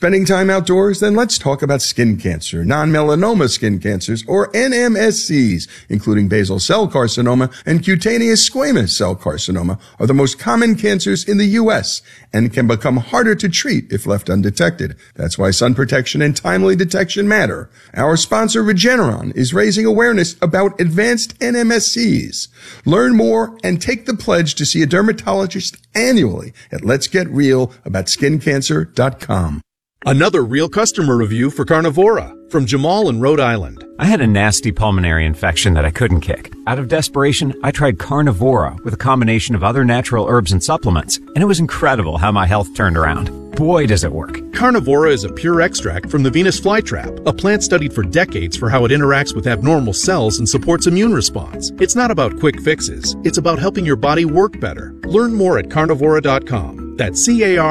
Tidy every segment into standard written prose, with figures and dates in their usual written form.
Spending time outdoors? Then let's talk about skin cancer. Non-melanoma skin cancers, or NMSCs, including basal cell carcinoma and cutaneous squamous cell carcinoma, are the most common cancers in the U.S. and can become harder to treat if left undetected. That's why sun protection and timely detection matter. Our sponsor, Regeneron, is raising awareness about advanced NMSCs. Learn more and take the pledge to see a dermatologist annually at letsgetrealaboutSkinCancer.com. Another real customer review for Carnivora from Jamal in Rhode Island. I had a nasty pulmonary infection that I couldn't kick. Out of desperation, I tried Carnivora with a combination of other natural herbs and supplements, and it was incredible how my health turned around. Boy, does it work. Carnivora is a pure extract from the Venus flytrap, a plant studied for decades for how it interacts with abnormal cells and supports immune response. It's not about quick fixes. It's about helping your body work better. Learn more at carnivora.com. That's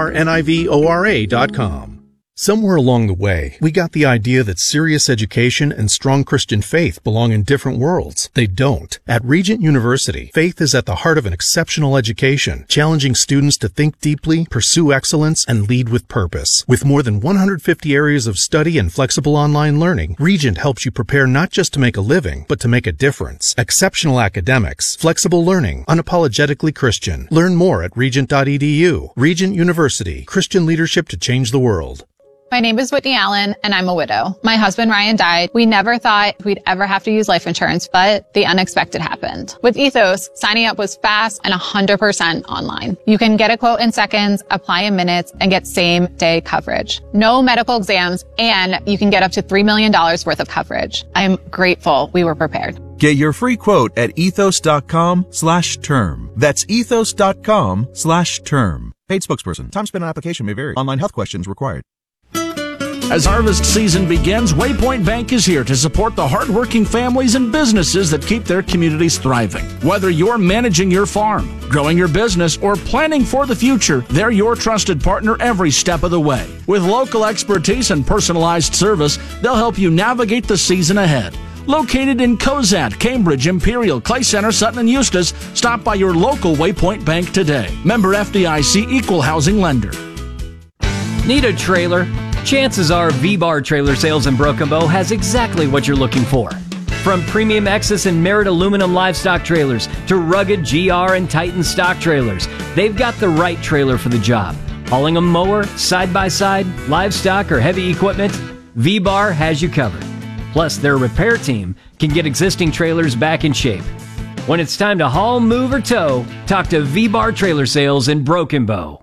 carnivora.com. Somewhere along the way, we got the idea that serious education and strong Christian faith belong in different worlds. They don't. At Regent University, faith is at the heart of an exceptional education, challenging students to think deeply, pursue excellence, and lead with purpose. With more than 150 areas of study and flexible online learning, Regent helps you prepare not just to make a living, but to make a difference. Exceptional academics, flexible learning, unapologetically Christian. Learn more at regent.edu. Regent University, Christian leadership to change the world. My name is Whitney Allen, and I'm a widow. My husband, Ryan, died. We never thought we'd ever have to use life insurance, but the unexpected happened. With Ethos, signing up was fast and 100% online. You can get a quote in seconds, apply in minutes, and get same-day coverage. No medical exams, and you can get up to $3 million worth of coverage. I'm grateful we were prepared. Get your free quote at ethos.com/term. That's ethos.com/term. Paid spokesperson. Time spent on application may vary. Online health questions required. As harvest season begins, Waypoint Bank is here to support the hardworking families and businesses that keep their communities thriving. Whether you're managing your farm, growing your business, or planning for the future, they're your trusted partner every step of the way. With local expertise and personalized service, they'll help you navigate the season ahead. Located in Cozad, Cambridge, Imperial, Clay Center, Sutton, and Eustis, stop by your local Waypoint Bank today. Member FDIC, Equal Housing Lender. Need a trailer? Chances are V-Bar Trailer Sales in Broken Bow has exactly what you're looking for. From premium Exus and Merit aluminum livestock trailers to rugged GR and Titan stock trailers, they've got the right trailer for the job. Hauling a mower, side-by-side, livestock, or heavy equipment, V-Bar has you covered. Plus, their repair team can get existing trailers back in shape. When it's time to haul, move, or tow, talk to V-Bar Trailer Sales in Broken Bow.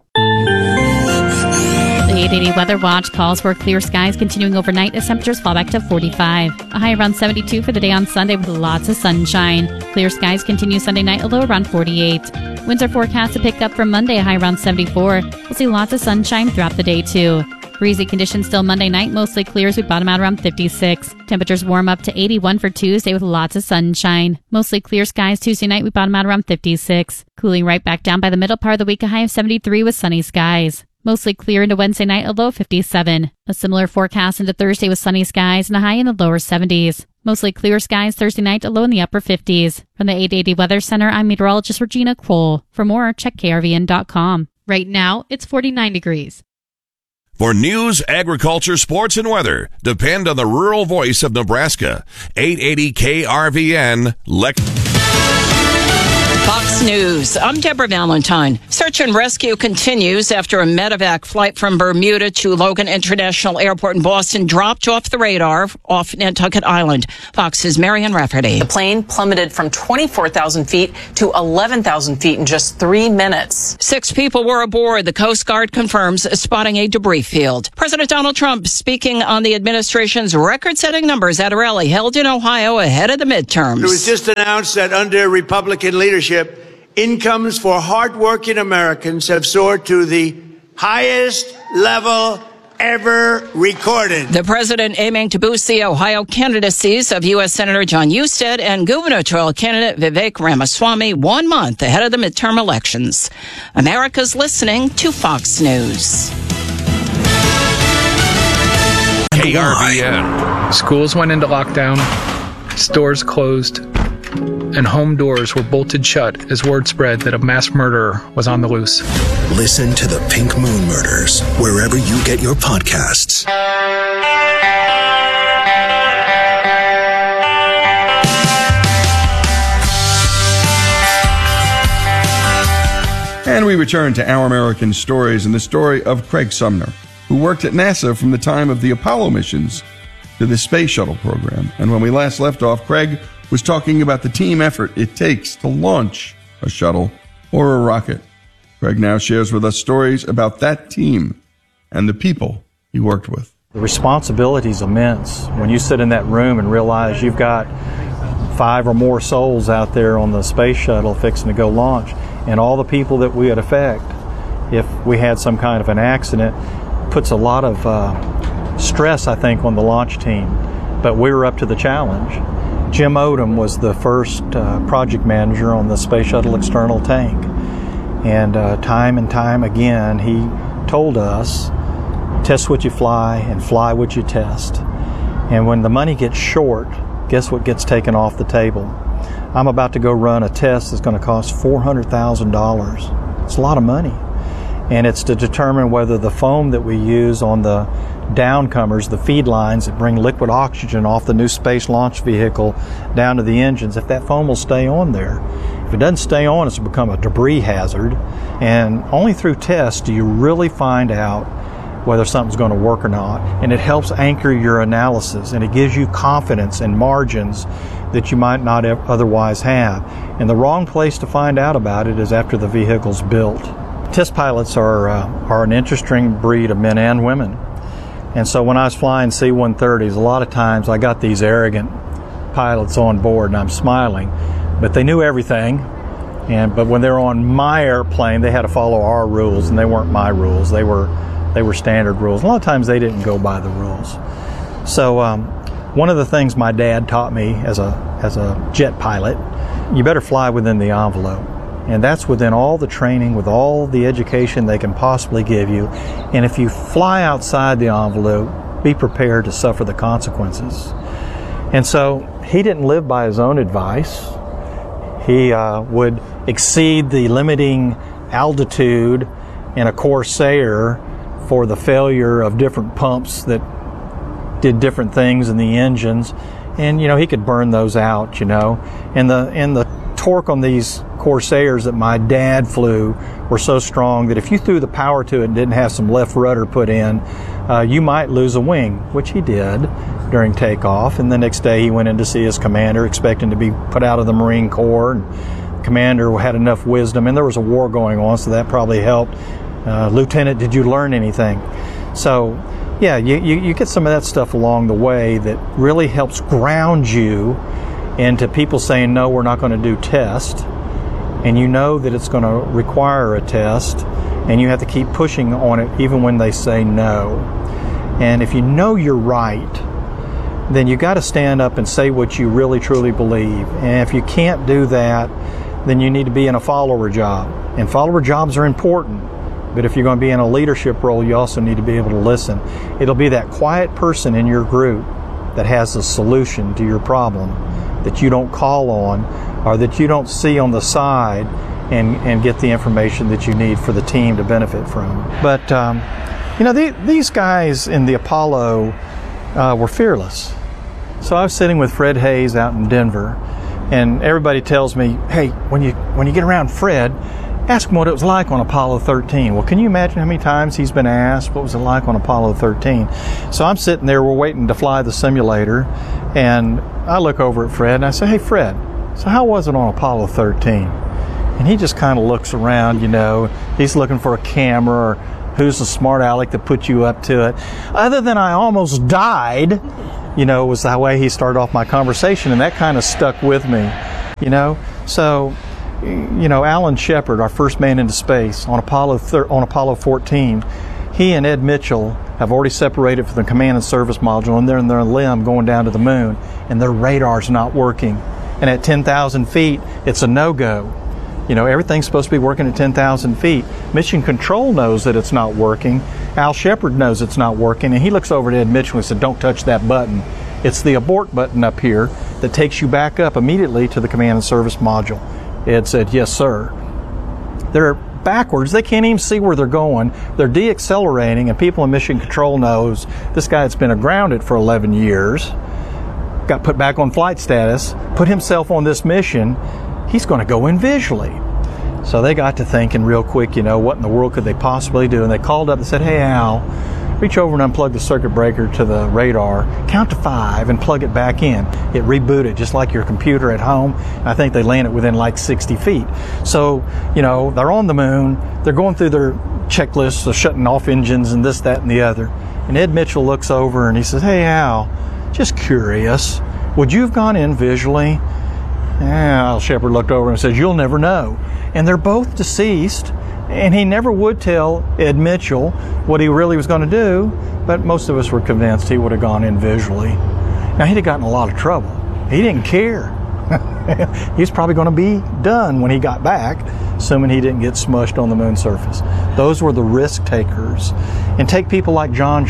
The 880 Weather Watch calls for clear skies continuing overnight as temperatures fall back to 45. A high around 72 for the day on Sunday with lots of sunshine. Clear skies continue Sunday night, a low around 48. Winds are forecast to pick up from Monday, a high around 74. We'll see lots of sunshine throughout the day, too. Breezy conditions still Monday night, mostly clear as we bottom out around 56. Temperatures warm up to 81 for Tuesday with lots of sunshine. Mostly clear skies Tuesday night, we bottom out around 56. Cooling right back down by the middle part of the week, a high of 73 with sunny skies. Mostly clear into Wednesday night, a low 57. A similar forecast into Thursday with sunny skies and a high in the lower 70s. Mostly clear skies Thursday night, a low in the upper 50s. From the 880 Weather Center, I'm meteorologist Regina Kroll. For more, check krvn.com. Right now, it's 49 degrees. For news, agriculture, sports, and weather, depend on the rural voice of Nebraska. 880 KRVN, Fox News. I'm Deborah Valentine. Search and rescue continues after a medevac flight from Bermuda to Logan International Airport in Boston dropped off the radar off Nantucket Island. Fox's Marian Rafferty. The plane plummeted from 24,000 feet to 11,000 feet in just 3 minutes. 6 people were aboard. The Coast Guard confirms spotting a debris field. President Donald Trump speaking on the administration's record-setting numbers at a rally held in Ohio ahead of the midterms. It was just announced that under Republican leadership, incomes for hardworking Americans have soared to the highest level ever recorded. The president aiming to boost the Ohio candidacies of U.S. Senator John Husted and gubernatorial candidate Vivek Ramaswamy 1 month ahead of the midterm elections. America's listening to Fox News. KRVN. Schools went into lockdown, stores closed, and home doors were bolted shut as word spread that a mass murderer was on the loose. Listen to the Pink Moon Murders wherever you get your podcasts. And we return to Our American Stories and the story of Craig Sumner, who worked at NASA from the time of the Apollo missions to the Space Shuttle program. And when we last left off, Craig was talking about the team effort it takes to launch a shuttle or a rocket. Craig now shares with us stories about that team and the people he worked with. The responsibility is immense when you sit in that room and realize you've got 5 or more souls out there on the space shuttle fixing to go launch, and all the people that we would affect if we had some kind of an accident puts a lot of stress, I think, on the launch team. But we were up to the challenge. Jim Odom was the first project manager on the Space Shuttle external tank. And time and time again, he told us, test what you fly and fly what you test. And when the money gets short, guess what gets taken off the table? I'm about to go run a test that's going to cost $400,000. It's a lot of money. And it's to determine whether the foam that we use on the downcomers, the feed lines that bring liquid oxygen off the new space launch vehicle down to the engines, if that foam will stay on there. If it doesn't stay on, it's become a debris hazard. And only through tests do you really find out whether something's going to work or not. And it helps anchor your analysis, and it gives you confidence and margins that you might not otherwise have. And the wrong place to find out about it is after the vehicle's built. Test pilots are an interesting breed of men and women. And so when I was flying C-130s, a lot of times I got these arrogant pilots on board, and I'm smiling, but they knew everything. But when they were on my airplane, they had to follow our rules, and they weren't my rules. They were standard rules. A lot of times they didn't go by the rules. So one of the things my dad taught me as a jet pilot, you better fly within the envelope. And that's within all the training, with all the education they can possibly give you. And if you fly outside the envelope, be prepared to suffer the consequences. And so he didn't live by his own advice. He would exceed the limiting altitude in a Corsair for the failure of different pumps that did different things in the engines. And, he could burn those out, And the torque on these Corsairs that my dad flew were so strong that if you threw the power to it and didn't have some left rudder put in, you might lose a wing, which he did during takeoff. And the next day he went in to see his commander, expecting to be put out of the Marine Corps. And the commander had enough wisdom, and there was a war going on, so that probably helped. Lieutenant, did you learn anything? So, yeah, you get some of that stuff along the way that really helps ground you into people saying, no, we're not going to do test. And you know that it's going to require a test, and you have to keep pushing on it even when they say no. And if you know you're right, then you got to stand up and say what you really truly believe. And if you can't do that, then you need to be in a follower job. And follower jobs are important. But if you're going to be in a leadership role, you also need to be able to listen. It'll be that quiet person in your group that has a solution to your problem that you don't call on, or that you don't see on the side and get the information that you need for the team to benefit from. But, these guys in the Apollo were fearless. So I was sitting with Fred Hayes out in Denver, and everybody tells me, hey, when you get around Fred, ask him what it was like on Apollo 13. Well, can you imagine how many times he's been asked what was it like on Apollo 13? So I'm sitting there, we're waiting to fly the simulator, and I look over at Fred and I say, hey, Fred, so how was it on Apollo 13? And he just kind of looks around, he's looking for a camera, or who's the smart aleck that put you up to it. Other than I almost died, was the way he started off my conversation, and that kind of stuck with me, So, Alan Shepard, our first man into space on Apollo 14, he and Ed Mitchell have already separated from the command and service module, and they're in their limb going down to the moon, and their radar's not working. And at 10,000 feet, it's a no-go. Everything's supposed to be working at 10,000 feet. Mission Control knows that it's not working. Al Shepard knows it's not working, and he looks over at Ed Mitchell and said, don't touch that button. It's the abort button up here that takes you back up immediately to the command and service module. Ed said, yes, sir. They're backwards. They can't even see where they're going. They're deaccelerating, and people in mission control knows this guy that's been grounded for 11 years, got put back on flight status, put himself on this mission. He's going to go in visually. So they got to thinking real quick, what in the world could they possibly do? And they called up and said, hey, Al, reach over and unplug the circuit breaker to the radar, count to 5 and plug it back in. It rebooted just like your computer at home. I think they landed within like 60 feet. So, they're on the moon. They're going through their checklists of shutting off engines and this, that, and the other. And Ed Mitchell looks over and he says, hey, Al, just curious, would you have gone in visually? Al Shepard looked over and says, you'll never know. And they're both deceased. And he never would tell Ed Mitchell what he really was going to do, but most of us were convinced he would have gone in visually. Now, he'd have gotten a lot of trouble. He didn't care. He was probably going to be done when he got back, assuming he didn't get smushed on the moon surface. Those were the risk takers. And take people like John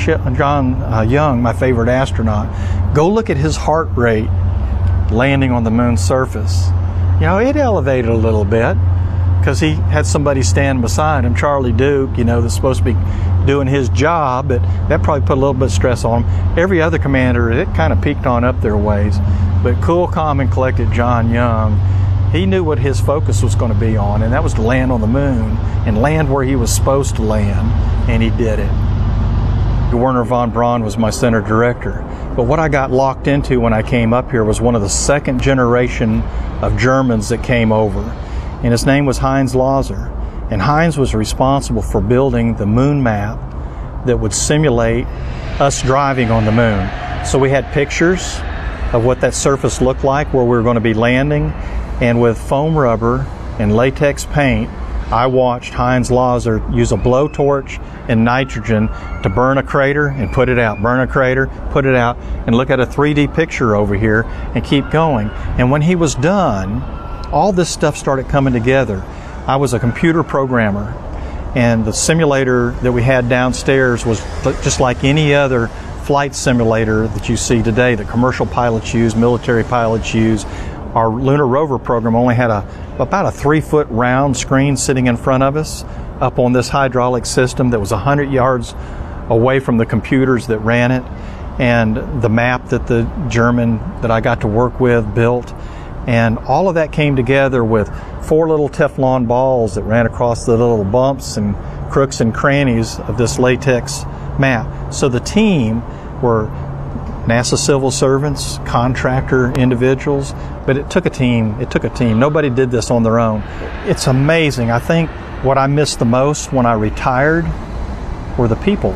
Young, my favorite astronaut. Go look at his heart rate landing on the moon's surface. It elevated a little bit, because he had somebody stand beside him, Charlie Duke, that's supposed to be doing his job, but that probably put a little bit of stress on him. Every other commander, it kind of peaked on up their ways. But cool, calm, and collected John Young, he knew what his focus was going to be on, and that was to land on the moon and land where he was supposed to land, and he did it. Werner von Braun was my center director. But what I got locked into when I came up here was one of the second generation of Germans that came over. And his name was Heinz Lauser. And Heinz was responsible for building the moon map that would simulate us driving on the moon. So we had pictures of what that surface looked like, where we were going to be landing. And with foam rubber and latex paint, I watched Heinz Lauser use a blowtorch and nitrogen to burn a crater and put it out, burn a crater, put it out, and look at a 3D picture over here and keep going. And when he was done, all this stuff started coming together. I was a computer programmer, and the simulator that we had downstairs was just like any other flight simulator that you see today that commercial pilots use, military pilots use. Our lunar rover program only had about a 3-foot round screen sitting in front of us up on this hydraulic system that was 100 yards away from the computers that ran it, and the map that the German that I got to work with built. And all of that came together with 4 little Teflon balls that ran across the little bumps and crooks and crannies of this latex map. So the team were NASA civil servants, contractor individuals, but it took a team. Nobody did this on their own. It's amazing. I think what I missed the most when I retired were the people.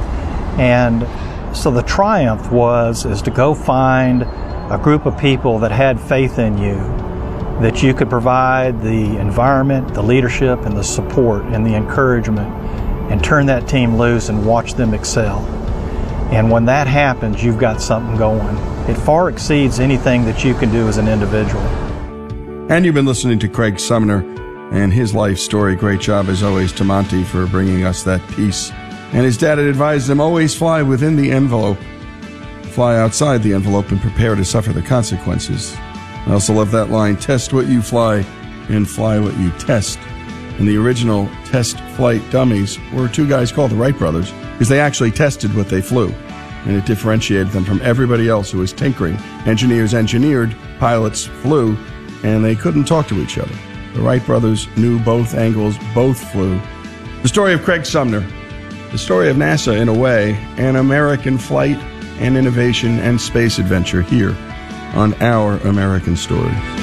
And so the triumph is to go find a group of people that had faith in you, that you could provide the environment, the leadership, and the support and the encouragement, and turn that team loose and watch them excel. And when that happens, you've got something going. It far exceeds anything that you can do as an individual. And you've been listening to Craig Sumner and his life story. Great job, as always, to Monty for bringing us that piece. And his dad had advised him, always fly within the envelope. Fly outside the envelope and prepare to suffer the consequences. I also love that line, test what you fly and fly what you test. And the original test flight dummies were 2 guys called the Wright brothers, because they actually tested what they flew. And it differentiated them from everybody else who was tinkering. Engineers engineered, pilots flew, and they couldn't talk to each other. The Wright brothers knew both angles, both flew. The story of Craig Sumner, the story of NASA in a way, and American flight and innovation and space adventure here on Our American Stories.